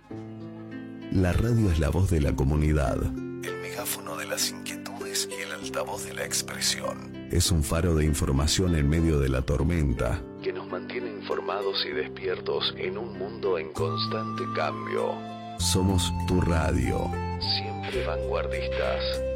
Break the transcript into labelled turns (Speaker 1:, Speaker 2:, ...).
Speaker 1: La radio es la voz de la comunidad, el megáfono de las inquietudes y el altavoz de la expresión. Es un faro de información en medio de la tormenta que nos mantiene informados y despiertos en un mundo en constante cambio. Somos tu radio, siempre vanguardistas.